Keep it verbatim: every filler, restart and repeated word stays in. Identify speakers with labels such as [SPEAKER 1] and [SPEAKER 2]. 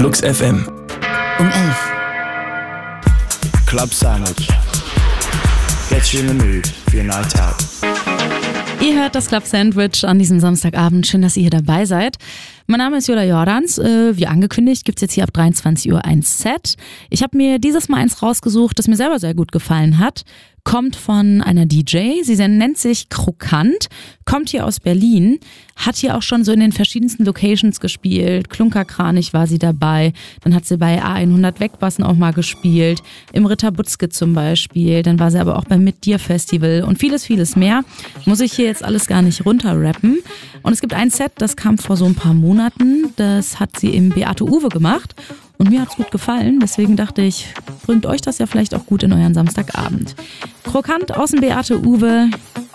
[SPEAKER 1] Flux F M.
[SPEAKER 2] Um elf.
[SPEAKER 3] Club Sandwich. Get you in the mood for your night out.
[SPEAKER 2] Ihr hört das Club Sandwich an diesem Samstagabend. Schön, dass ihr hier dabei seid. Mein Name ist Jola Jordans. Äh, wie angekündigt gibt's jetzt hier ab dreiundzwanzig Uhr ein Set. Ich habe mir dieses Mal eins rausgesucht, das mir selber sehr gut gefallen hat. Kommt von einer D J, sie nennt sich Krokant, kommt hier aus Berlin, hat hier auch schon so in den verschiedensten Locations gespielt. Klunkerkranich war sie dabei, dann hat sie bei A hundert Wegbassen auch mal gespielt, im Ritter Butzke zum Beispiel, dann war sie aber auch beim Mit Dir Festival und vieles, vieles mehr. Muss ich hier jetzt alles gar nicht runterrappen. Und es gibt ein Set, das kam vor so ein paar Monaten, das hat sie im Beate Uwe gemacht. Und mir hat's gut gefallen, deswegen dachte ich, bringt euch das ja vielleicht auch gut in euren Samstagabend. Krokant aus dem Beate Uwe.